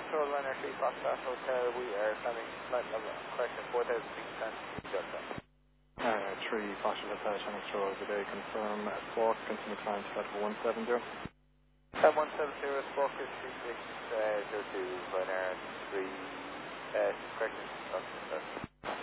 Control Runner 3 Foxtrot Hotel, we are planning flight level correction 4,610. 3 Foxtrot Hotel, Channel Control, good day, confirm Squawk, continue climb to level 170. 170, Squawk is 3602, Ryanair 3, correction,